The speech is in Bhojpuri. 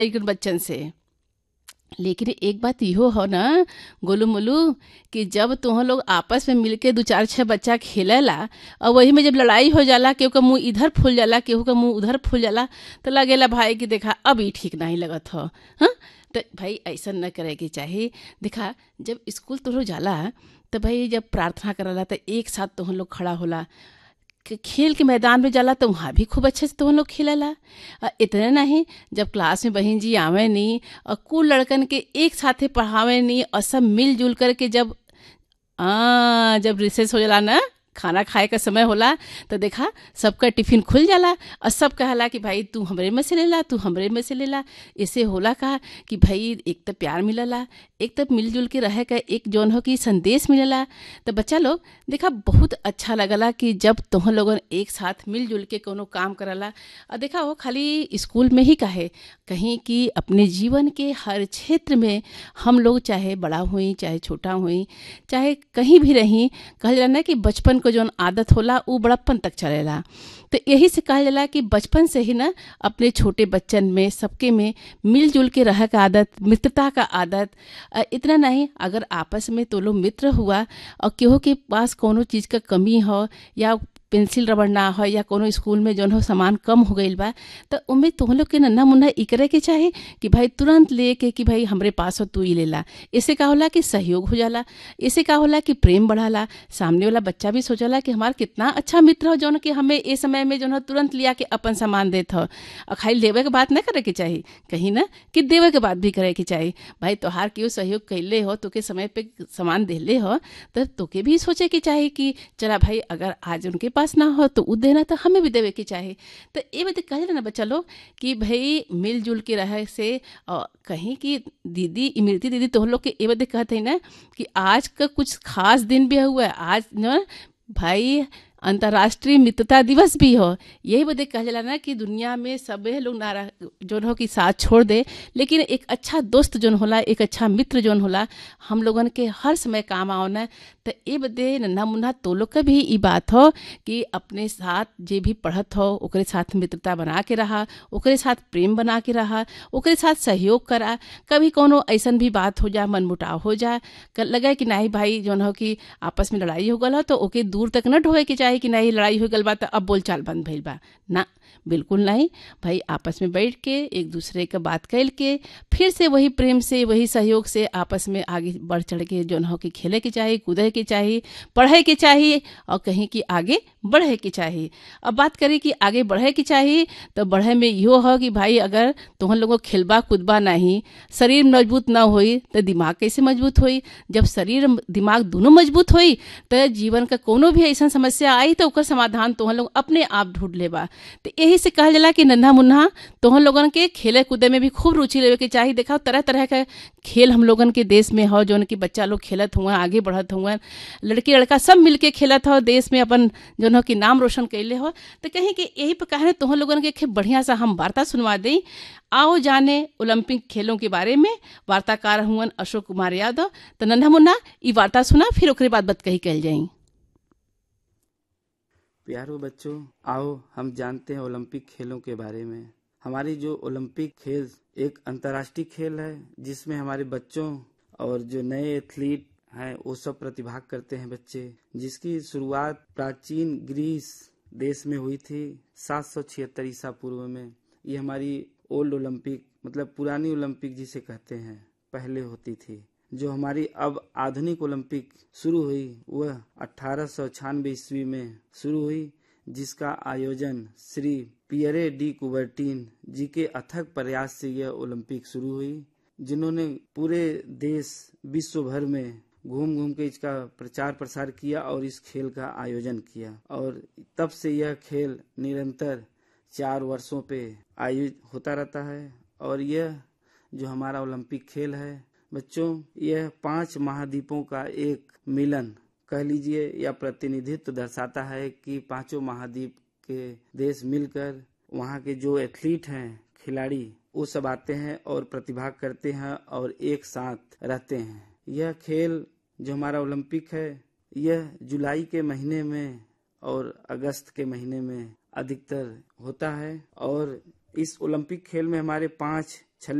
लेकिन बच्चन से। लेकिन एक बात इहो हो ना गोलू मोलू कि जब तुम लोग आपस में मिलके दो चार छह बच्चा खेलेला और वही में जब लड़ाई हो जाला, केहू का मुंह इधर फूल जाला, केहू का मुंह उधर फूल जाला, तो लगेला भाई कि देखा अब ई ठीक नहीं लगत हो। हाँ, तो भाई ऐसा न करे के चाही। देखा जब स्कूल तुम लोग जाला तो भाई जब प्रार्थना करला तो एक साथ तुम लोग खड़ा होला, खेल के मैदान में जाला तो वहाँ भी खूब अच्छे से तुम लोग खेलला। इतने नहीं, जब क्लास में बहन जी आवे नहीं और कुल लड़कन के एक साथे पढ़ावे नहीं और सब मिलजुल करके जब रिसेस हो जाला ना, खाना खाए का समय होला, तो देखा सबका टिफिन खुल जाला और सब कहला कि भाई तू हमरे में से लेला, तू हमरे में से लेला। इसे होला का कि भाई एक तो प्यार मिलला, एक तो मिलजुल के रहे का एक जौन हो कि संदेश मिलला। तो बच्चा लोग देखा बहुत अच्छा लगला कि जब तुम लोगन एक साथ मिलजुल के कोनो काम करला। और देखा वो खाली स्कूल में ही काहे, कहीं कि अपने जीवन के हर क्षेत्र में हम लोग चाहे बड़ा हुई चाहे छोटा हुई चाहे कहीं भी रही, कहल जाला ना कि बचपन को जौन आदत होला उ बड़प्पन तक चलेला। तो यही से कहल जाला कि बचपन से ही ना अपने छोटे बच्चन में सबके में मिलजुल के रह का आदत, मित्रता का आदत। इतना नहीं, अगर आपस में तो लोग मित्र हुआ और केहू के पास कोनो चीज़ का कमी हो या पेंसिल रबड़ ना हो या कोनो स्कूल में जौन हो सामान कम हो गईल बा, तो उनमें तुम लोग के नन्हा मुन्ना ई करे के चाहे कि भाई तुरंत लेके कि भाई हमरे पास हो तू ही लेला। इससे का होला कि सहयोग हो जाला, इससे का होला कि प्रेम बढ़ाला। सामने वाला बच्चा भी सोचला कि हमार कितना अच्छा मित्र हो जौन कि हमें ए समय में जौन हो तुरंत लिया के अपन सामान देत हो। और खाली लेवे के बात ना करे के चाही, कहीं ना कि देवे के बात भी करे के चाही। भाई तोहार केहू सहयोग कैले हो, तोके समय पे सामान देले हो, तो तोके भी सोचे के चाही कि चला भाई अगर आज उनके पास ना हो तो उ देना तो हमें भी देवे के चाही। तो ये बात कहे ना बच्चा लोग कि भाई मिलजुल के रहे से। और कहीं कि दीदी इमरती दीदी तो हम लोग के ये बात कहते हैं ना कि आज का कुछ खास दिन भी हुआ है, आज ना भाई अंतर्राष्ट्रीय मित्रता दिवस भी हो। यही बदे कहा जाला ना कि दुनिया में सबे लोग नारा जोन हो कि साथ छोड़ दे, लेकिन एक अच्छा दोस्त जोन होला, एक अच्छा मित्र जोन होला, हम लोगन के हर समय काम आओ ना। तो ये बदे नन्हा मुन्ना तो लोग का भी ई बात हो कि अपने साथ जे भी पढ़त हो ओकरे साथ मित्रता बना के रहा, ओकरे साथ प्रेम बना के रहा, ओकरे साथ सहयोग करा। कभी कोनो ऐसन भी बात हो जा, मनमुटाव हो जा, लगे कि नहीं भाई जोन हो कि आपस में लड़ाई हो गल हो तो ओके दूर तक न ढोए के चाहे कि नहीं लड़ाई हो गल बा तो अब बोलचाल बंद भइल बा ना, बिल्कुल नहीं। भाई आपस में बैठ के एक दूसरे का बात कैल के फिर से वही प्रेम से वही सहयोग से आपस में आगे बढ़ चढ़ के जोन हो कि खेले के चाहिए, कूदे के चाहिए, पढ़े के चाहिए और कहीं कि आगे बढ़े के चाहिए। अब बात करें कि आगे बढ़े के चाहिए तो बढ़े में इहो हो कि भाई अगर तुम लोगों खेलबा कूदबा नहीं, शरीर मजबूत ना होई तो दिमाग कैसे मजबूत होई। जब शरीर दिमाग दोनों मजबूत होई तो जीवन का कोनो भी ऐसा समस्या आई तो ओकर समाधान तुम लोग अपने आप ढूंढ लेबा। तो यही से कहल जाला कि नन्हा मुन्ना तुम लोगन के खेले कूदे में भी खूब रुचि लेवे के चाहिए। देखा तरह तरह के खेल हम लोगन के देश में हो जौन कि बच्चा लोग खेलत हुआ, आगे बढ़त हुआ, लड़की लड़का सब मिलके खेलत हो, देश में अपन जौन हो कि नाम रोशन कैले हो। तो कहीं कि यही पर कहे तुम लोगन के बढ़िया सा हम वार्ता सुनवा दें। आओ जाने ओलंपिक खेलों के बारे में। वार्ताकार हुआ अशोक कुमार यादव। तो नन्हा मुन्ना ई वार्ता सुना, फिर ओकरे बाद बात कही कल जाई। प्यारो बच्चों, आओ हम जानते हैं ओलंपिक खेलों के बारे में। हमारी जो ओलंपिक खेल एक अंतर्राष्ट्रीय खेल है जिसमें हमारे बच्चों और जो नए एथलीट हैं वो सब प्रतिभाग करते हैं बच्चे, जिसकी शुरुआत प्राचीन ग्रीस देश में हुई थी 776 ईसा पूर्व में। ये हमारी ओल्ड ओलंपिक मतलब पुरानी ओलंपिक जिसे कहते हैं पहले होती थी। जो हमारी अब आधुनिक ओलंपिक शुरू हुई वह 1896 ईस्वी में शुरू हुई, जिसका आयोजन श्री पियरे डी कुबर्टीन जी के अथक प्रयास से यह ओलंपिक शुरू हुई, जिन्होंने पूरे देश विश्व भर में घूम घूम के इसका प्रचार प्रसार किया और इस खेल का आयोजन किया। और तब से यह खेल निरंतर 4 वर्षों पे आयोजित होता रहता है। और यह जो हमारा ओलंपिक खेल है बच्चों, यह 5 महाद्वीपों का एक मिलन कह लीजिए या प्रतिनिधित्व दर्शाता है कि 5 महाद्वीप के देश मिलकर वहाँ के जो एथलीट हैं, खिलाड़ी, वो सब आते हैं और प्रतिभाग करते हैं और एक साथ रहते हैं। यह खेल जो हमारा ओलंपिक है यह जुलाई के महीने में और अगस्त के महीने में अधिकतर होता है। और इस ओलंपिक खेल में हमारे 5